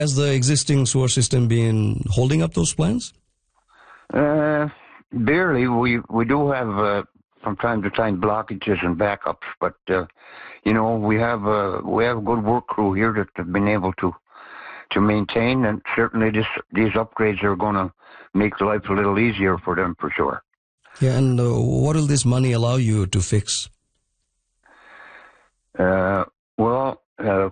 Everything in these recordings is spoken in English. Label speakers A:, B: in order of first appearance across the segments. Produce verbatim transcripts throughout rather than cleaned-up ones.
A: Has the existing sewer system been holding up those plans?
B: Uh, barely. We we do have uh, from time to time blockages and backups, but uh, you know we have uh, we have a good work crew here that have been able to to maintain, and certainly this these upgrades are going to make life a little easier for them for sure.
A: Yeah, and uh, what will this money allow you to fix?
B: Uh, well, uh,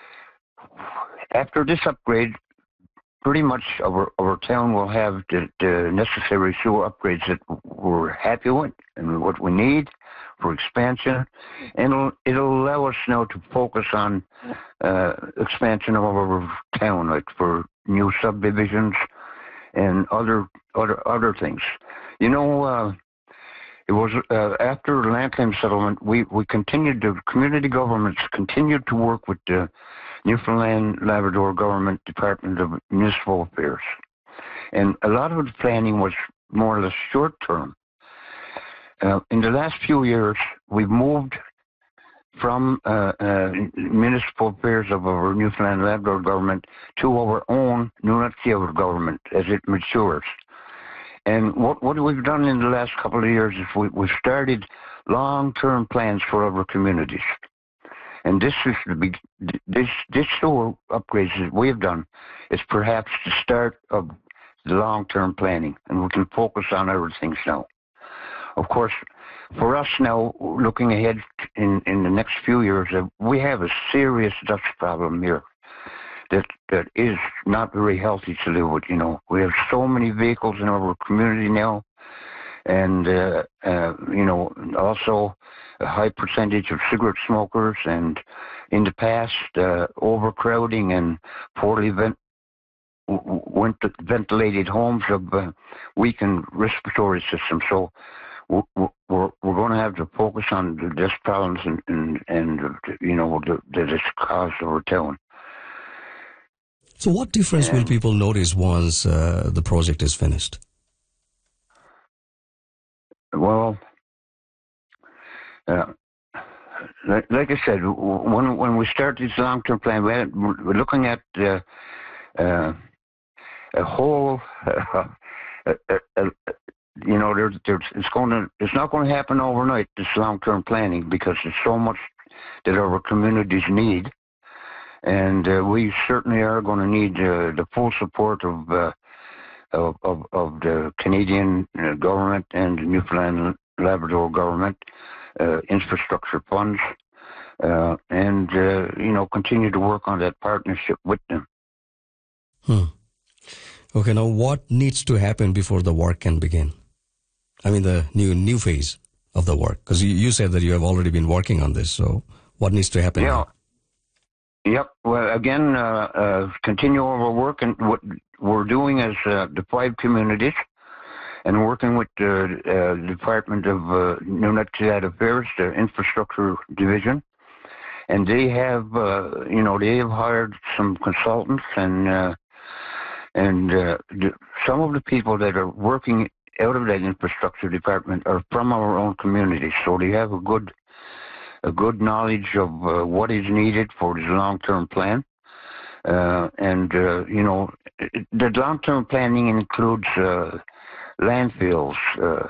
B: after this upgrade, pretty much our, our town will have the, the necessary sewer upgrades that we're happy with and what we need for expansion. And it'll, it'll allow us now to focus on uh, expansion of our town, like for new subdivisions and other other other things. You know, uh, it was uh, after the land claim settlement, we, we continued, the community governments continued to work with the Newfoundland Labrador Government Department of Municipal Affairs. And a lot of the planning was more or less short term. Uh, in the last few years, we've moved from uh, uh, municipal affairs of our Newfoundland Labrador government to our own Nunatsiavut government as it matures. And what, what we've done in the last couple of years is we, we've started long-term plans for our communities. And this is the big, this this sewer upgrades that we've done is perhaps the start of the long-term planning, and we can focus on other things now. Of course, for us now, looking ahead in, in the next few years, uh, we have a serious dust problem here that that is not very healthy to live with. You know, we have so many vehicles in our community now, and uh, uh, you know, also a high percentage of cigarette smokers, and in the past, uh, overcrowding and poorly vent- went ventilated homes of uh, weakened respiratory systems. So we're, we're, we're going to have to focus on the dust problems and, and, and you know, that it's caused over town.
A: So what difference
B: and,
A: will people notice once uh, the project is finished?
B: Well, uh, like, like I said, when when we start this long-term plan, we're looking at uh, uh, a whole, uh, uh, uh, you know, there's, there's, it's going to, it's not going to happen overnight, this long-term planning, because there's so much that our communities need. And uh, we certainly are going to need uh, the full support of, uh, of, of of the Canadian uh, government and the Newfoundland Labrador government, uh, infrastructure funds, uh, and uh, you know, continue to work on that partnership with them.
A: Hmm. Okay, now what needs to happen before the work can begin? I mean, the new new phase of the work, because you, you said that you have already been working on this. So, what needs to happen?
B: Yeah.
A: Now?
B: Yep. Well, again, uh, uh, continue our work, and what we're doing as uh, the five communities, and working with the uh, Department of uh, Nunatsiavut Affairs, the Infrastructure Division, and they have, uh, you know, they have hired some consultants, and uh, and uh, the, some of the people that are working out of that infrastructure department are from our own community, so they have a good. a good knowledge of uh, what is needed for this long-term plan. Uh, and, uh, you know, it, the long-term planning includes uh, landfills, uh,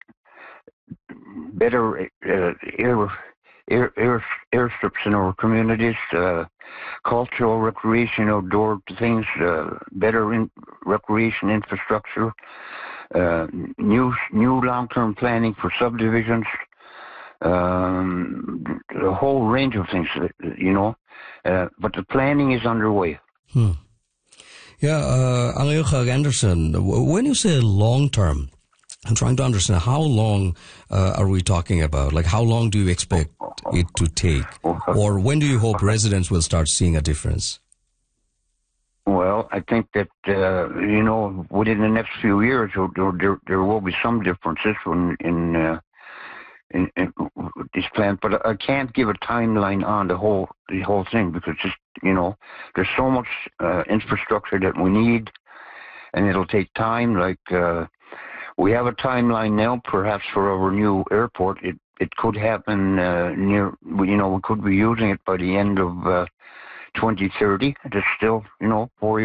B: better uh, air, air, air, airstrips in our communities, uh, cultural, recreation, outdoor things, uh, better in recreation infrastructure, uh, new, new long-term planning for subdivisions, Um, a whole range of things, you know, uh, but the planning is underway.
A: Hmm. Yeah, uh, Angayukhag Anderson, when you say long term, I'm trying to understand how long uh, are we talking about? Like, how long do you expect it to take? Or when do you hope residents will start seeing a difference?
B: Well, I think that, uh, you know, within the next few years, there, there, there will be some differences in, in uh, In, in this plan, but I can't give a timeline on the whole the whole thing, because just, you know, there's so much uh, infrastructure that we need, and it'll take time. Like uh, we have a timeline now, perhaps for our new airport. It it could happen uh, near, you know, we could be using it by the end of uh, twenty thirty. It's still, you know, four